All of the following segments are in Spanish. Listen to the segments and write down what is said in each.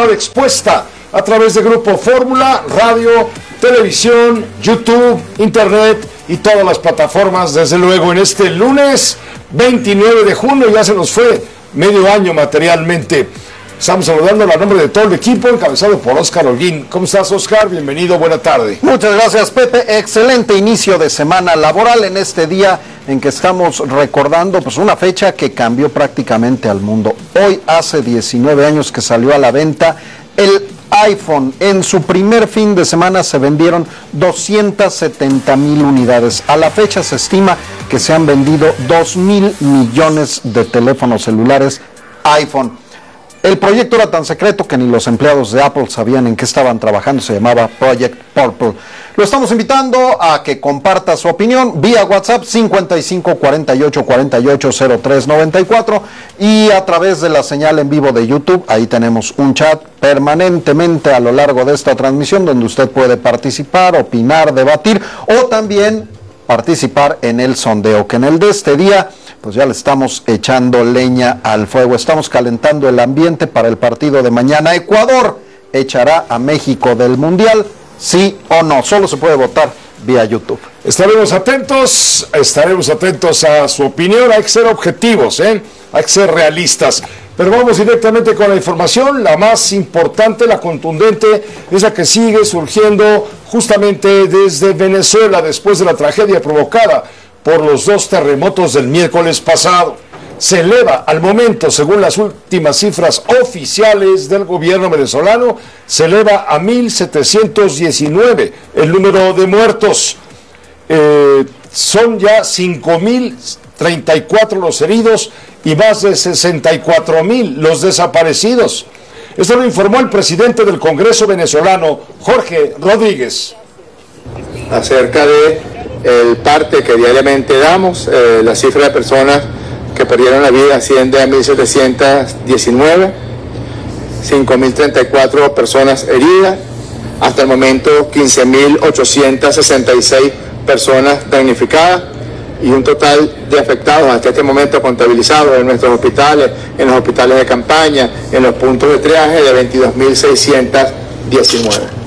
verdad expuesta a través de Grupo Fórmula, radio, televisión, YouTube, internet y todas las plataformas. Desde luego, en este lunes 29 de junio, ya se nos fue medio año materialmente. Estamos saludando a nombre de todo el equipo, encabezado por Oscar Holguín. ¿Cómo estás, Oscar? Bienvenido, buena tarde. Muchas gracias, Pepe. Excelente inicio de semana laboral en este día en que estamos recordando pues una fecha que cambió prácticamente al mundo. Hoy hace 19 años que salió a la venta el iPhone. En su primer fin de semana se vendieron 270,000 unidades. A la fecha se estima que se han vendido 2,000 millones de teléfonos celulares iPhone. El proyecto era tan secreto que ni los empleados de Apple sabían en qué estaban trabajando. Se llamaba Project Purple. Lo estamos invitando a que comparta su opinión vía WhatsApp 55 48 48 03 94 y a través de la señal en vivo de YouTube. Ahí tenemos un chat permanentemente a lo largo de esta transmisión donde usted puede participar, opinar, debatir o también participar en el sondeo, que en el de este día pues ya le estamos echando leña al fuego. Estamos calentando el ambiente para el partido de mañana. ¿Ecuador echará a México del Mundial? ¿Sí o no? Solo se puede votar vía YouTube. Estaremos atentos a su opinión. Hay que ser objetivos, hay que ser realistas. Pero vamos directamente con la información. La más importante, la contundente, es la que sigue surgiendo justamente desde Venezuela después de la tragedia provocada por los dos terremotos del miércoles pasado. Se eleva al momento, según las últimas cifras oficiales del gobierno venezolano, se eleva a 1,719 el número de muertos. Son ya 5,034 los heridos y más de 64,000 los desaparecidos. Esto lo informó el presidente del Congreso venezolano, Jorge Rodríguez. Acerca de el parte que diariamente damos, la cifra de personas que perdieron la vida asciende a 1,719, 5,034 personas heridas, hasta el momento 15,866 personas damnificadas y un total de afectados hasta este momento contabilizados en nuestros hospitales, en los hospitales de campaña, en los puntos de triaje de 22,619.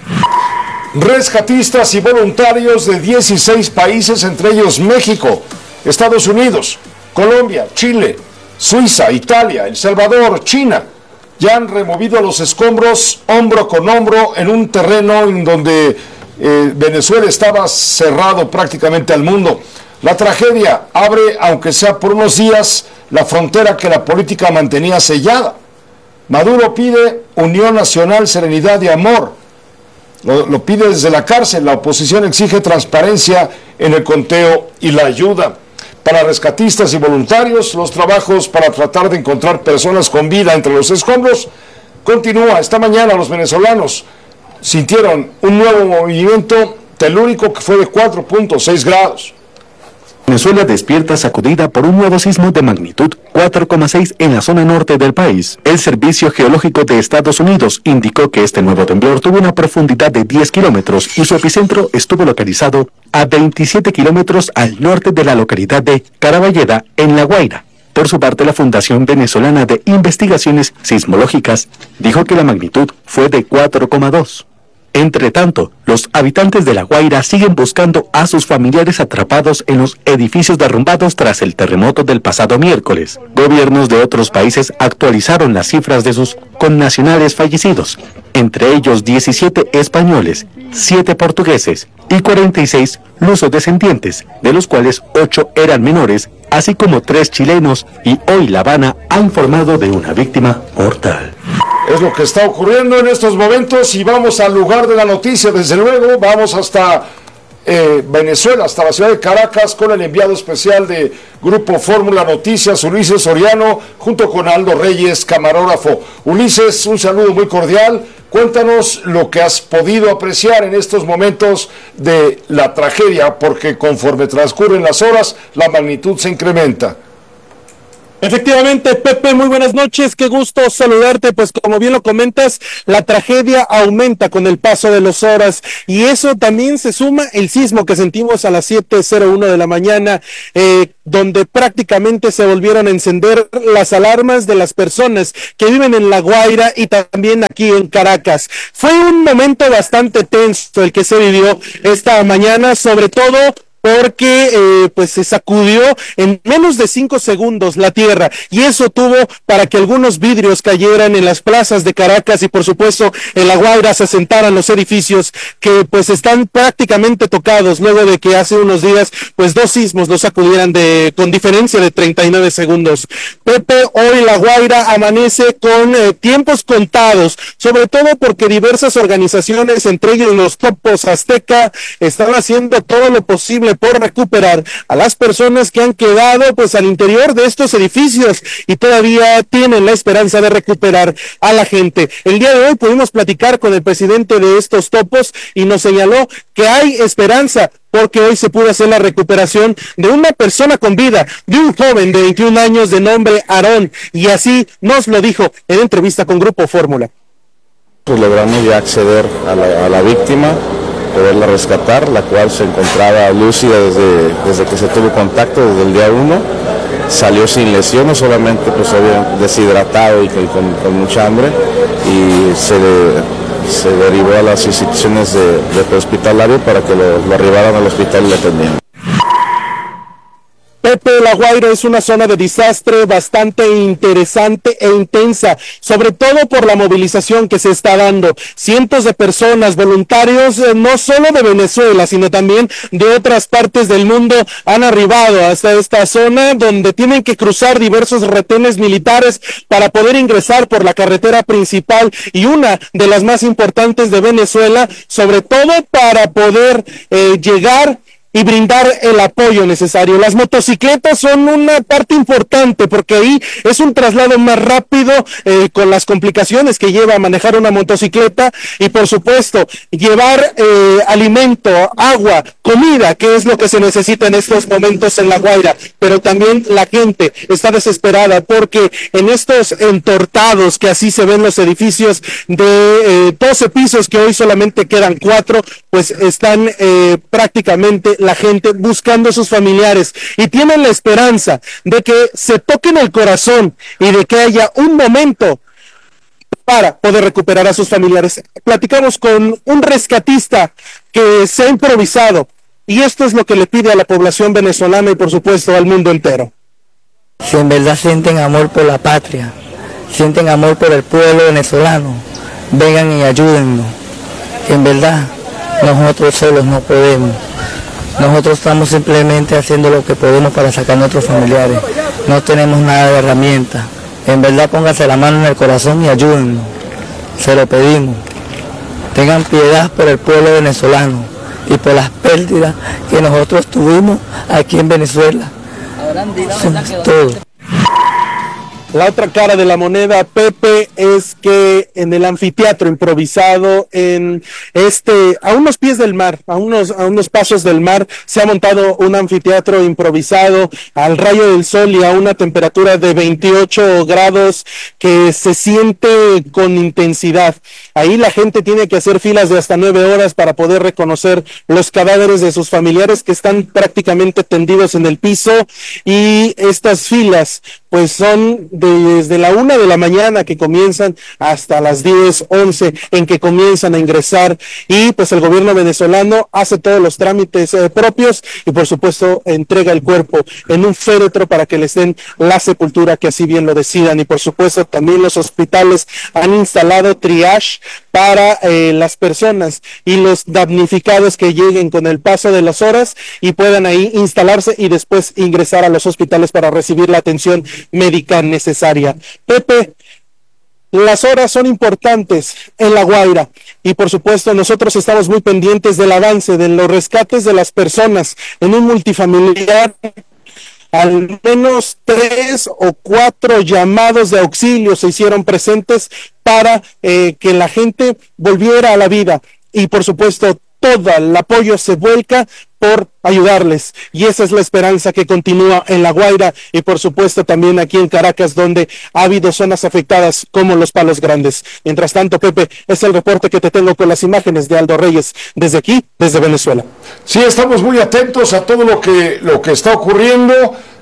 Rescatistas y voluntarios de 16 países, entre ellos México, Estados Unidos, Colombia, Chile, Suiza, Italia, El Salvador, China, ya han removido los escombros hombro con hombro en un terreno en donde Venezuela estaba cerrado prácticamente al mundo. La tragedia abre, aunque sea por unos días, la frontera que la política mantenía sellada. Maduro pide unión nacional, serenidad y amor. Lo pide desde la cárcel. La oposición exige transparencia en el conteo y la ayuda. Para rescatistas y voluntarios, los trabajos para tratar de encontrar personas con vida entre los escombros continúa. Esta mañana los venezolanos sintieron un nuevo movimiento telúrico que fue de 4.6 grados. Venezuela despierta sacudida por un nuevo sismo de magnitud 4,6 en la zona norte del país. El Servicio Geológico de Estados Unidos indicó que este nuevo temblor tuvo una profundidad de 10 kilómetros y su epicentro estuvo localizado a 27 kilómetros al norte de la localidad de Caraballeda, en La Guaira. Por su parte, la Fundación Venezolana de Investigaciones Sismológicas dijo que la magnitud fue de 4,2. Entre tanto, los habitantes de La Guaira siguen buscando a sus familiares atrapados en los edificios derrumbados tras el terremoto del pasado miércoles. Gobiernos de otros países actualizaron las cifras de sus connacionales fallecidos, entre ellos 17 españoles, 7 portugueses y 46 lusodescendientes, de los cuales 8 eran menores, así como 3 chilenos, y hoy La Habana ha informado de una víctima mortal. Es lo que está ocurriendo en estos momentos y vamos al lugar de la noticia. Desde luego, vamos hasta Venezuela, hasta la ciudad de Caracas, con el enviado especial de Grupo Fórmula Noticias, Ulises Soriano, junto con Aldo Reyes, camarógrafo. Ulises, un saludo muy cordial. Cuéntanos lo que has podido apreciar en estos momentos de la tragedia, porque conforme transcurren las horas, la magnitud se incrementa. Efectivamente, Pepe, muy buenas noches, qué gusto saludarte, pues como bien lo comentas, la tragedia aumenta con el paso de las horas y eso también se suma el sismo que sentimos a las 7:01 de la mañana, donde prácticamente se volvieron a encender las alarmas de las personas que viven en La Guaira y también aquí en Caracas. Fue un momento bastante tenso el que se vivió esta mañana, sobre todo porque pues se sacudió en menos de 5 segundos la tierra y eso tuvo para que algunos vidrios cayeran en las plazas de Caracas y por supuesto en La Guaira se asentaran los edificios que pues están prácticamente tocados luego de que hace unos días pues 2 sismos los sacudieran con diferencia de 39 segundos. Pepe, hoy La Guaira amanece con tiempos contados, sobre todo porque diversas organizaciones, entre ellos los Topos Azteca, están haciendo todo lo posible por recuperar a las personas que han quedado pues al interior de estos edificios y todavía tienen la esperanza de recuperar a la gente. El día de hoy pudimos platicar con el presidente de estos Topos y nos señaló que hay esperanza porque hoy se pudo hacer la recuperación de una persona con vida, de un joven de 21 años de nombre Aarón, y así nos lo dijo en entrevista con Grupo Fórmula. Pues logramos ya acceder a la víctima, poderla rescatar, la cual se encontraba lúcida desde que se tuvo contacto, desde el día 1, salió sin lesiones, solamente pues deshidratado y con mucha hambre, y se derivó a las instituciones de hospitalario para que lo arribaran al hospital y lo atendieran. Pepe, La Guaira es una zona de desastre bastante interesante e intensa, sobre todo por la movilización que se está dando. Cientos de personas, voluntarios, no solo de Venezuela, sino también de otras partes del mundo, han arribado hasta esta zona donde tienen que cruzar diversos retenes militares para poder ingresar por la carretera principal y una de las más importantes de Venezuela, sobre todo para poder llegar y brindar el apoyo necesario. Las motocicletas son una parte importante porque ahí es un traslado más rápido con las complicaciones que lleva a manejar una motocicleta y por supuesto llevar alimento, agua, comida, que es lo que se necesita en estos momentos en La Guaira, pero también la gente está desesperada porque en estos entortados que así se ven los edificios de 12 pisos que hoy solamente quedan 4, pues están prácticamente la gente buscando a sus familiares y tienen la esperanza de que se toquen el corazón y de que haya un momento para poder recuperar a sus familiares. Platicamos con un rescatista que se ha improvisado y esto es lo que le pide a la población venezolana y por supuesto al mundo entero. Si en verdad sienten amor por la patria, sienten amor por el pueblo venezolano, vengan y ayúdennos. En verdad, nosotros solos no podemos. Nosotros estamos simplemente haciendo lo que podemos para sacar a nuestros familiares. No tenemos nada de herramientas. En verdad, pónganse la mano en el corazón y ayúdennos. Se lo pedimos. Tengan piedad por el pueblo venezolano y por las pérdidas que nosotros tuvimos aquí en Venezuela. Somos todos. La otra cara de la moneda, Pepe, es que en el anfiteatro improvisado a unos pies del mar, a unos pasos del mar, se ha montado un anfiteatro improvisado al rayo del sol y a una temperatura de 28 grados que se siente con intensidad. Ahí la gente tiene que hacer filas de hasta 9 horas para poder reconocer los cadáveres de sus familiares que están prácticamente tendidos en el piso y estas filas pues son desde la 1 de la mañana que comienzan hasta las 10, 11 en que comienzan a ingresar y pues el gobierno venezolano hace todos los trámites propios y por supuesto entrega el cuerpo en un féretro para que les den la sepultura que así bien lo decidan y por supuesto también los hospitales han instalado triage para las personas y los damnificados que lleguen con el paso de las horas y puedan ahí instalarse y después ingresar a los hospitales para recibir la atención médica necesaria. Pepe, las horas son importantes en La Guaira y por supuesto nosotros estamos muy pendientes del avance de los rescates de las personas en un multifamiliar. Al menos 3 o 4 llamados de auxilio se hicieron presentes para que la gente volviera a la vida y por supuesto todo el apoyo se vuelca por ayudarles, y esa es la esperanza que continúa en La Guaira y por supuesto también aquí en Caracas, donde ha habido zonas afectadas como Los Palos Grandes. Mientras tanto, Pepe, es el reporte que te tengo con las imágenes de Aldo Reyes desde aquí, desde Venezuela. Sí, estamos muy atentos a todo lo que está ocurriendo.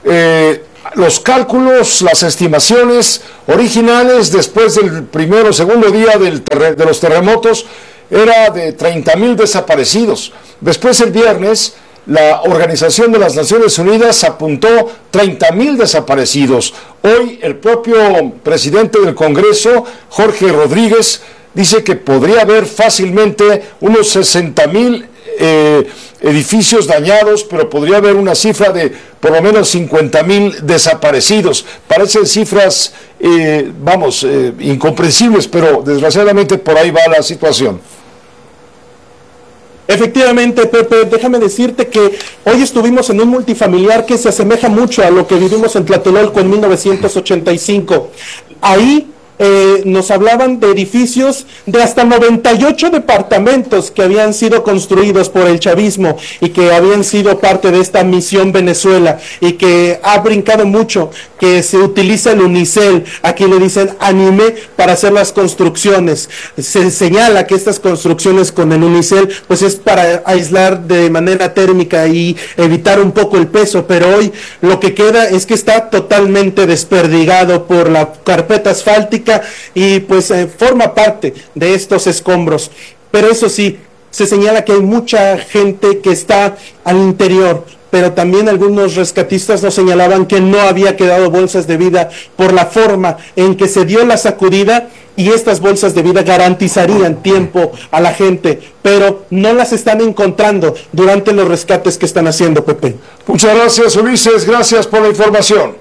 Los cálculos, las estimaciones originales después del primero o segundo día de los terremotos era de 30,000 desaparecidos. Después, el viernes, la Organización de las Naciones Unidas apuntó 30,000 desaparecidos. Hoy el propio presidente del Congreso, Jorge Rodríguez, dice que podría haber fácilmente unos 60,000 edificios dañados, pero podría haber una cifra de por lo menos 50,000 desaparecidos. Parecen cifras, incomprensibles, pero desgraciadamente por ahí va la situación. Efectivamente, Pepe, déjame decirte que hoy estuvimos en un multifamiliar que se asemeja mucho a lo que vivimos en Tlatelolco en 1985. Ahí nos hablaban de edificios de hasta 98 departamentos que habían sido construidos por el chavismo y que habían sido parte de esta misión Venezuela, y que ha brincado mucho que se utiliza el Unicel, aquí le dicen anime, para hacer las construcciones. Se señala que estas construcciones con el Unicel pues es para aislar de manera térmica y evitar un poco el peso, pero hoy lo que queda es que está totalmente desperdigado por la carpeta asfáltica y pues forma parte de estos escombros. Pero eso sí, se señala que hay mucha gente que está al interior, pero también algunos rescatistas nos señalaban que no había quedado bolsas de vida por la forma en que se dio la sacudida, y estas bolsas de vida garantizarían tiempo a la gente, pero no las están encontrando durante los rescates que están haciendo, Pepe. Muchas gracias, Ulises, gracias por la información.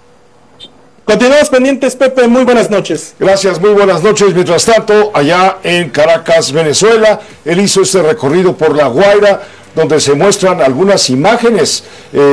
Continuamos pendientes, Pepe, muy buenas noches. Gracias, muy buenas noches. Mientras tanto, allá en Caracas, Venezuela, él hizo este recorrido por La Guaira, donde se muestran algunas imágenes,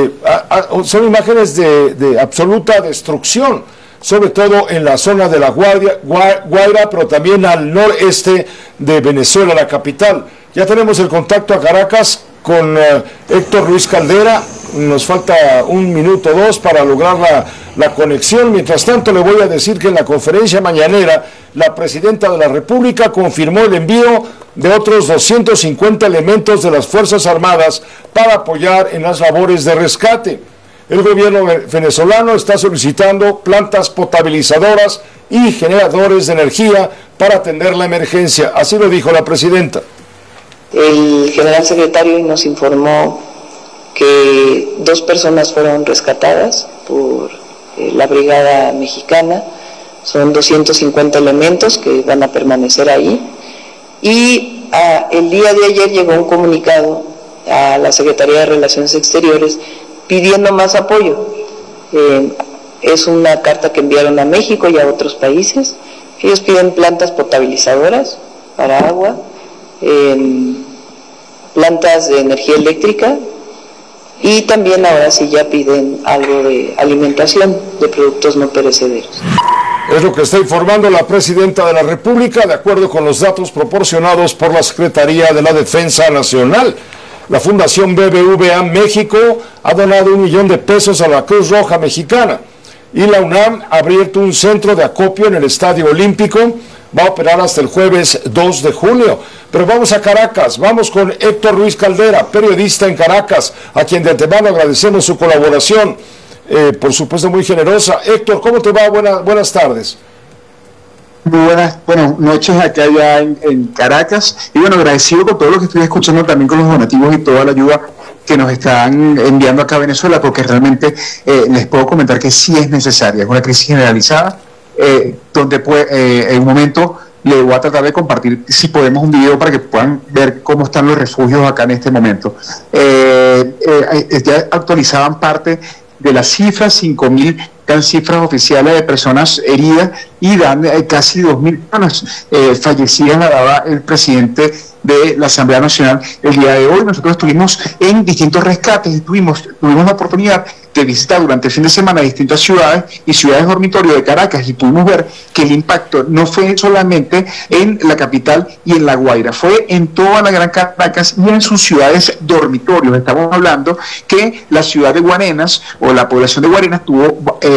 son imágenes de absoluta destrucción, sobre todo en la zona de La Guaira, pero también al noreste de Venezuela, la capital. Ya tenemos el contacto a Caracas con Héctor Luis Caldera. Nos falta 1 minuto o 2 para lograr la conexión. Mientras tanto, le voy a decir que en la conferencia mañanera, la presidenta de la República confirmó el envío de otros 250 elementos de las Fuerzas Armadas para apoyar en las labores de rescate. El gobierno venezolano está solicitando plantas potabilizadoras y generadores de energía para atender la emergencia. Así lo dijo la presidenta. El general secretario nos informó que 2 personas fueron rescatadas por la Brigada Mexicana. Son 250 elementos que van a permanecer ahí. Y el día de ayer llegó un comunicado a la Secretaría de Relaciones Exteriores pidiendo más apoyo. Es una carta que enviaron a México y a otros países. Ellos piden plantas potabilizadoras para agua, plantas de energía eléctrica, y también ahora sí ya piden algo de alimentación, de productos no perecederos. Es lo que está informando la presidenta de la República, de acuerdo con los datos proporcionados por la Secretaría de la Defensa Nacional. La Fundación BBVA México ha donado $1 millón a la Cruz Roja Mexicana, y la UNAM ha abierto un centro de acopio en el Estadio Olímpico. Va a operar hasta el jueves 2 de junio. Pero vamos a Caracas, vamos con Héctor Luis Caldera, periodista en Caracas, a quien de antemano agradecemos su colaboración, por supuesto muy generosa. Héctor, ¿cómo te va? Buenas tardes. Muy buenas noches acá ya en Caracas, y bueno, agradecido con todo lo que estoy escuchando, también con los donativos y toda la ayuda que nos están enviando acá a Venezuela, porque realmente les puedo comentar que sí es necesaria, es una crisis generalizada, donde en un momento le voy a tratar de compartir, si podemos, un video para que puedan ver cómo están los refugios acá en este momento. Ya actualizaban parte de las cifras, 5,000 dan cifras oficiales de personas heridas, y dan casi 2,000 personas fallecidas, la daba el presidente de la Asamblea Nacional el día de hoy. Nosotros estuvimos en distintos rescates y tuvimos la oportunidad de visita durante el fin de semana a distintas ciudades y ciudades dormitorio de Caracas, y pudimos ver que el impacto no fue solamente en la capital y en La Guaira, fue en toda la Gran Caracas y en sus ciudades dormitorios. Estamos hablando que la ciudad de Guarenas o la población de Guarenas tuvo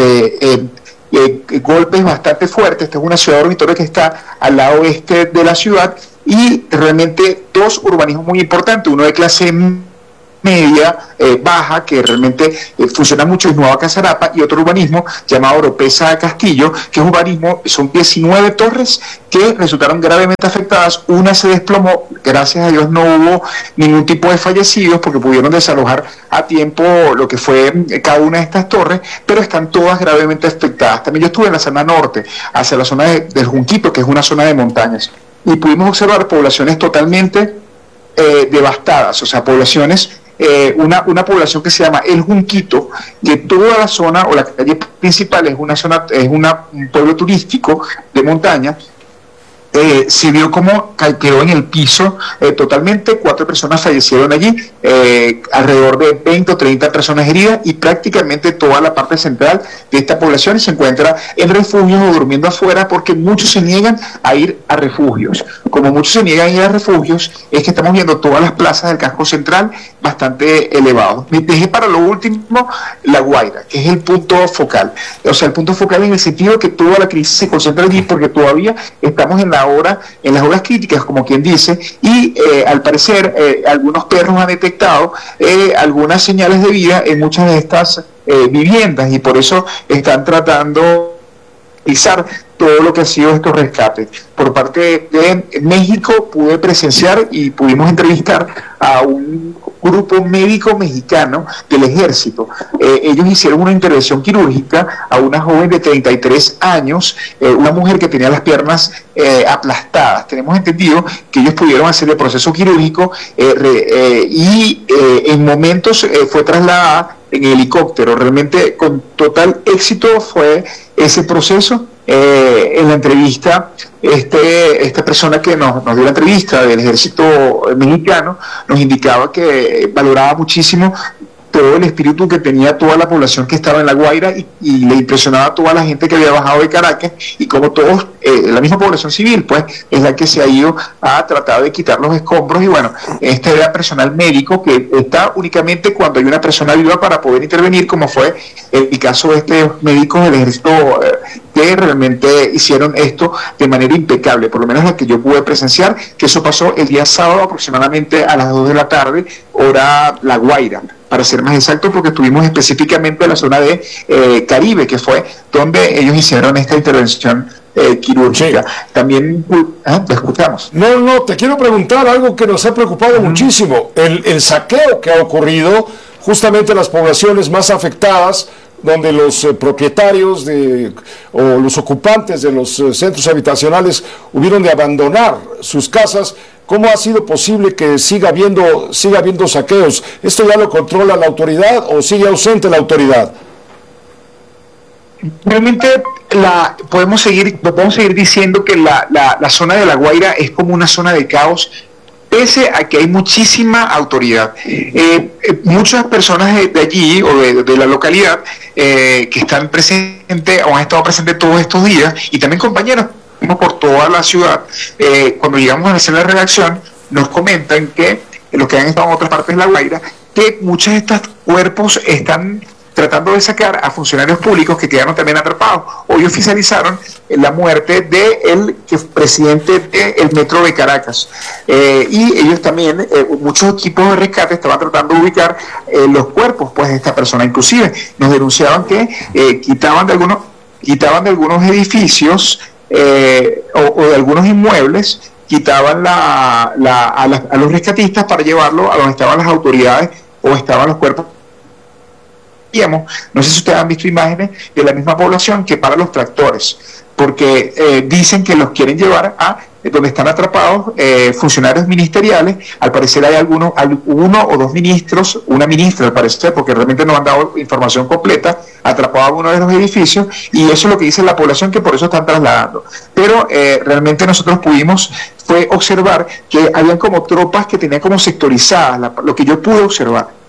golpes bastante fuertes. Esta es una ciudad dormitorio que está al lado oeste de la ciudad, y realmente dos urbanismos muy importantes, uno de clase media, baja, que realmente funciona mucho, es Nueva Casarapa, y otro urbanismo llamado Oropesa Castillo, que es un urbanismo, son 19 torres que resultaron gravemente afectadas. Una se desplomó, gracias a Dios no hubo ningún tipo de fallecidos porque pudieron desalojar a tiempo lo que fue cada una de estas torres, pero están todas gravemente afectadas. También yo estuve en la zona norte, hacia la zona del Junquito, que es una zona de montañas, y pudimos observar poblaciones totalmente devastadas, o sea, poblaciones, una población que se llama El Junquito, que toda la zona o la calle principal es un pueblo turístico de montaña. Se vio como quedó en el piso totalmente. 4 personas fallecieron allí, alrededor de 20 o 30 personas heridas, y prácticamente toda la parte central de esta población se encuentra en refugios o durmiendo afuera, porque muchos se niegan a ir a refugios. Como muchos se niegan a ir a refugios, es que estamos viendo todas las plazas del casco central bastante elevados. Me dejé para lo último La Guaira, que es el punto focal. O sea, el punto focal en el sentido de que toda la crisis se concentra allí, porque todavía estamos en las horas críticas, como quien dice, y al parecer algunos perros han detectado algunas señales de vida en muchas de estas viviendas, y por eso están tratando de realizar todo lo que ha sido estos rescates. Por parte de México pude presenciar y pudimos entrevistar a un grupo médico mexicano del ejército. Ellos hicieron una intervención quirúrgica a una joven de 33 años, una mujer que tenía las piernas aplastadas. Tenemos entendido que ellos pudieron hacer el proceso quirúrgico y en momentos fue trasladada en helicóptero. Realmente con total éxito fue ese proceso. En la entrevista, esta persona que nos dio la entrevista del ejército mexicano nos indicaba que valoraba muchísimo todo el espíritu que tenía toda la población que estaba en La Guaira, y le impresionaba a toda la gente que había bajado de Caracas, y como todos, la misma población civil, pues, es la que se ha ido a tratar de quitar los escombros. Y bueno, este era personal médico que está únicamente cuando hay una persona viva para poder intervenir, como fue el caso de estos médicos del ejército que realmente hicieron esto de manera impecable, por lo menos la que yo pude presenciar, que eso pasó el día sábado aproximadamente a las 2 de la tarde, hora La Guaira, para ser más exacto, porque estuvimos específicamente en la zona de Caribe, que fue donde ellos hicieron esta intervención quirúrgica. Sí. También, ¿te escuchamos? No, te quiero preguntar algo que nos ha preocupado muchísimo, el saqueo que ha ocurrido justamente en las poblaciones más afectadas, donde los propietarios o los ocupantes de los centros habitacionales hubieron de abandonar sus casas. ¿Cómo ha sido posible que siga habiendo saqueos? ¿Esto ya lo controla la autoridad o sigue ausente la autoridad? Realmente podemos seguir diciendo que la zona de La Guaira es como una zona de caos, pese a que hay muchísima autoridad. Muchas personas de allí o de la localidad que están presentes o han estado presentes todos estos días, y también compañeros por toda la ciudad, cuando llegamos a hacer la redacción, nos comentan que los que han estado en otras partes de La Guaira, que muchos de estos cuerpos están tratando de sacar a funcionarios públicos que quedaron también atrapados. Hoy oficializaron la muerte del presidente del Metro de Caracas, y ellos también, muchos equipos de rescate estaban tratando de ubicar los cuerpos, pues, de esta persona. Inclusive nos denunciaban que quitaban de algunos edificios o de algunos inmuebles, quitaban a los rescatistas para llevarlo a donde estaban las autoridades o estaban los cuerpos. No sé si ustedes han visto imágenes de la misma población que para los tractores, porque dicen que los quieren llevar a donde están atrapados funcionarios ministeriales. Al parecer hay uno o dos ministros, una ministra al parecer, porque realmente no han dado información completa, atrapado a uno de los edificios, y eso es lo que dice la población, que por eso están trasladando. Pero realmente nosotros pudimos observar que habían como tropas que tenían como sectorizadas, lo que yo pude observar.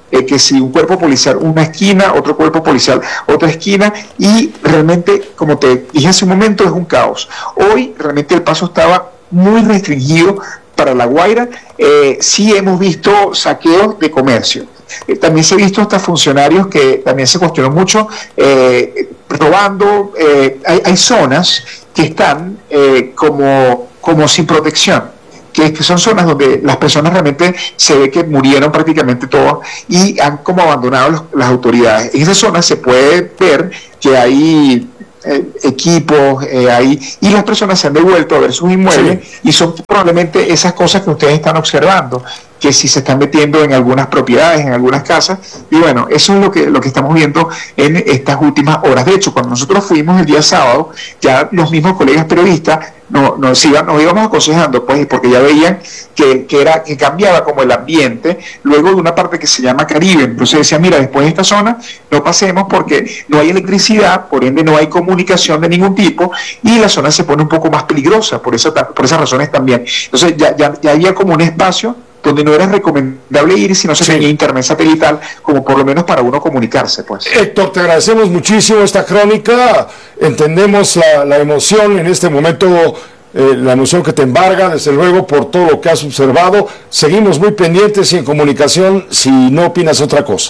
que si un cuerpo policial una esquina, otro cuerpo policial otra esquina, y realmente, como te dije hace un momento, es un caos. Hoy realmente el paso estaba muy restringido para La Guaira. Sí hemos visto saqueos de comercio. También se ha visto hasta funcionarios que también se cuestionó mucho, robando. Hay zonas que están como sin protección, que son zonas donde las personas realmente se ve que murieron prácticamente todas y han como abandonado las autoridades. En esas zonas se puede ver que hay equipos y las personas se han devuelto a ver sus inmuebles, sí, y son probablemente esas cosas que ustedes están observando, que si se están metiendo en algunas propiedades, en algunas casas, y bueno, eso es lo que estamos viendo en estas últimas horas. De hecho, cuando nosotros fuimos el día sábado, ya los mismos colegas periodistas nos íbamos aconsejando, pues, porque ya veían que cambiaba como el ambiente luego de una parte que se llama Caribe. Entonces decían, mira, después de esta zona no pasemos porque no hay electricidad, por ende no hay comunicación de ningún tipo, y la zona se pone un poco más peligrosa por esas razones también. Entonces ya había como un espacio donde no era recomendable ir si no se tenía internet satelital, como por lo menos para uno comunicarse, pues. Héctor, te agradecemos muchísimo esta crónica, entendemos la emoción en este momento, la emoción que te embarga, desde luego, por todo lo que has observado. Seguimos muy pendientes y en comunicación si no opinas otra cosa.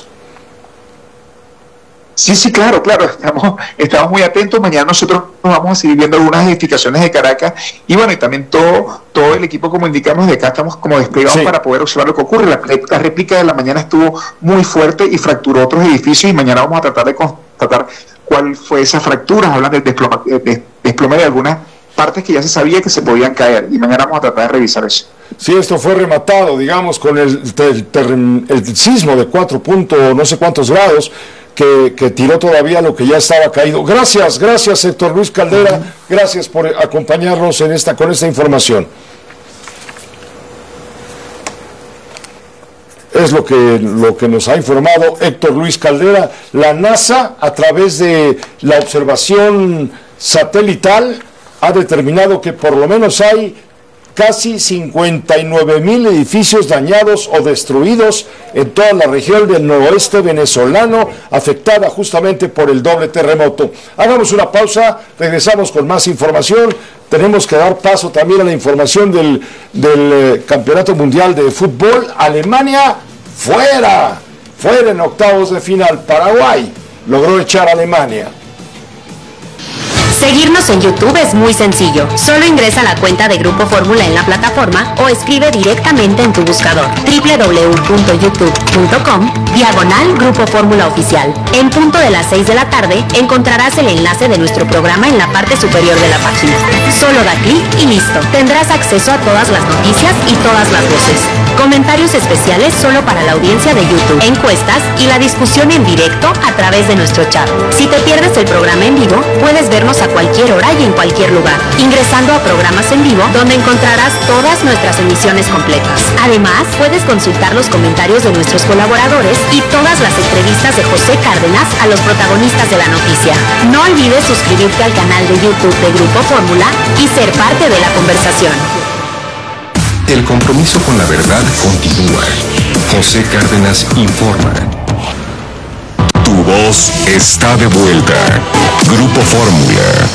Sí, claro, estamos muy atentos. Mañana nosotros nos vamos a seguir viendo algunas edificaciones de Caracas, y bueno, y también todo el equipo, como indicamos, de acá estamos como desplegados para poder observar lo que ocurre. La réplica de la mañana estuvo muy fuerte y fracturó otros edificios, y mañana vamos a tratar de constatar cuál fue esa fractura. Hablan del desplome de algunas partes que ya se sabía que se podían caer, y mañana vamos a tratar de revisar eso. Sí, esto fue rematado, digamos, con el sismo de 4 no sé cuántos grados, que tiró todavía lo que ya estaba caído. Gracias Héctor Luis Caldera, gracias por acompañarnos con esta información. Es lo que nos ha informado Héctor Luis Caldera. La NASA, a través de la observación satelital, ha determinado que por lo menos hay casi 59,000 edificios dañados o destruidos en toda la región del noroeste venezolano, afectada justamente por el doble terremoto. Hagamos una pausa, regresamos con más información. Tenemos que dar paso también a la información del Campeonato Mundial de Fútbol. Alemania fuera en octavos de final. Paraguay logró echar a Alemania. Seguirnos en YouTube es muy sencillo. Solo ingresa a la cuenta de Grupo Fórmula en la plataforma o escribe directamente en tu buscador www.youtube.com/Grupo Fórmula Oficial. En punto de las 6 de la tarde encontrarás el enlace de nuestro programa en la parte superior de la página. Solo da clic y listo. Tendrás acceso a todas las noticias y todas las voces. Comentarios especiales solo para la audiencia de YouTube, encuestas y la discusión en directo a través de nuestro chat. Si te pierdes el programa en vivo, puedes vernos a cualquier hora y en cualquier lugar, ingresando a programas en vivo, donde encontrarás todas nuestras emisiones completas. Además, puedes consultar los comentarios de nuestros colaboradores y todas las entrevistas de José Cárdenas a los protagonistas de la noticia. No olvides suscribirte al canal de YouTube de Grupo Fórmula y ser parte de la conversación. El compromiso con la verdad continúa. José Cárdenas informa. Tu voz está de vuelta. Grupo Fórmula.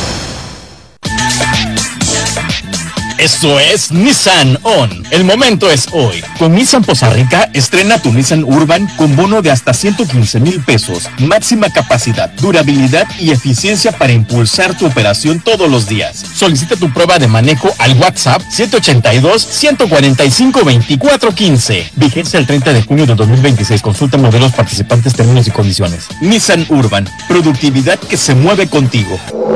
Esto es Nissan On. El momento es hoy. Con Nissan Poza Rica, estrena tu Nissan Urban con bono de hasta 115,000 pesos. Máxima capacidad, durabilidad y eficiencia para impulsar tu operación todos los días. Solicita tu prueba de manejo al WhatsApp 782-145-2415. Vigencia el 30 de junio de 2026. Consulta modelos participantes, términos y condiciones. Nissan Urban. Productividad que se mueve contigo.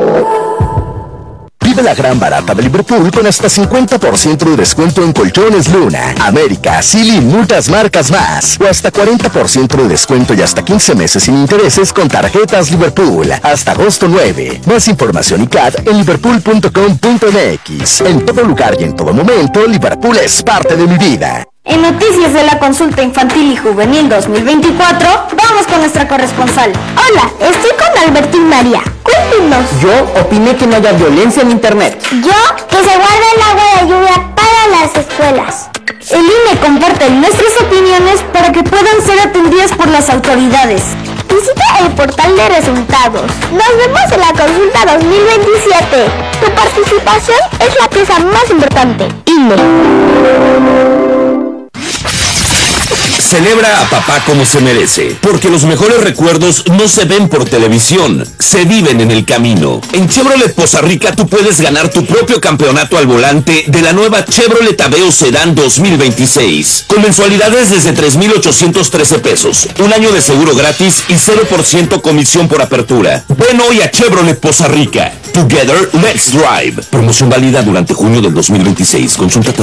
Vive la gran barata de Liverpool con hasta 50% de descuento en colchones Luna, América, Silly y muchas marcas más. O hasta 40% de descuento y hasta 15 meses sin intereses con tarjetas Liverpool. Hasta agosto 9. Más información y CAD en liverpool.com.mx. En todo lugar y en todo momento, Liverpool es parte de mi vida. En noticias de la consulta infantil y juvenil 2024, vamos con nuestra corresponsal. Hola, estoy con Albertín María. Cuéntenos. Yo opiné que no haya violencia en internet. Yo, que se guarde el agua de lluvia para las escuelas. El INE comparte nuestras opiniones para que puedan ser atendidas por autoridades. Visita el portal de resultados. Nos vemos en la consulta 2027. Tu participación es la pieza más importante. INE. Celebra a papá como se merece, porque los mejores recuerdos no se ven por televisión, se viven en el camino. En Chevrolet Poza Rica tú puedes ganar tu propio campeonato al volante de la nueva Chevrolet Aveo Sedán 2026, con mensualidades desde 3,813 pesos, un año de seguro gratis y 0% comisión por apertura. Ven hoy a Chevrolet Poza Rica. Together, let's drive. Promoción válida durante junio del 2026. Consulta